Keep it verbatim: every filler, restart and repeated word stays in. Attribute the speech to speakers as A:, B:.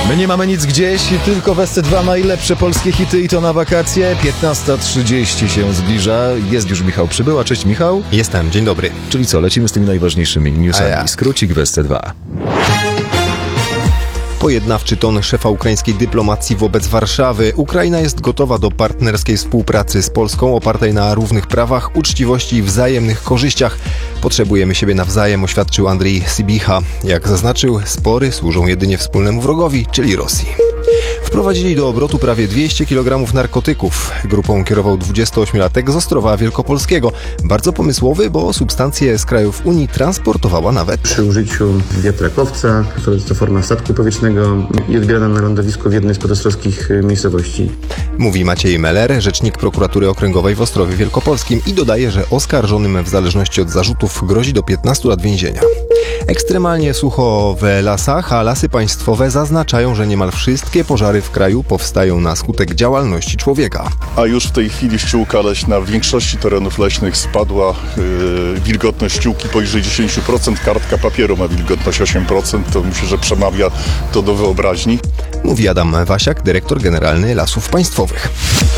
A: My nie mamy nic gdzieś, tylko w S C dwa najlepsze polskie hity i to na wakacje. piętnasta trzydzieści się zbliża. Jest już Michał Przybyła. Cześć Michał.
B: Jestem, dzień dobry.
A: Czyli co, lecimy z tymi najważniejszymi newsami.
B: Ja.
A: Skrócik w S C dwa.
B: Pojednawczy ton szefa ukraińskiej dyplomacji wobec Warszawy. Ukraina jest gotowa do partnerskiej współpracy z Polską opartej na równych prawach, uczciwości i wzajemnych korzyściach. Potrzebujemy siebie nawzajem, oświadczył Andrii Sybiha. Jak zaznaczył, spory służą jedynie wspólnemu wrogowi, czyli Rosji. Wprowadzili do obrotu prawie dwieście kilogramów narkotyków. Grupą kierował dwudziestoośmiolatek z Ostrowa Wielkopolskiego. Bardzo pomysłowy, bo substancje z krajów Unii transportowała nawet.
C: Przy użyciu wiatrakowca, to jest to forma statku powietrznego i odbierana na lądowisku w jednej z podostrowskich miejscowości.
B: Mówi Maciej Meller, rzecznik prokuratury okręgowej w Ostrowie Wielkopolskim i dodaje, że oskarżonym w zależności od zarzutów grozi do piętnastu lat więzienia. Ekstremalnie sucho w lasach, a Lasy Państwowe zaznaczają, że niemal wszystkie pożary w kraju powstają na skutek działalności człowieka.
D: A już w tej chwili ściółka leśna w większości terenów leśnych spadła. Yy, wilgotność ściółki poniżej dziesięć procent, kartka papieru ma wilgotność osiem procent. To myślę, że przemawia to do wyobraźni.
B: Mówi Adam Wasiak, dyrektor generalny Lasów Państwowych.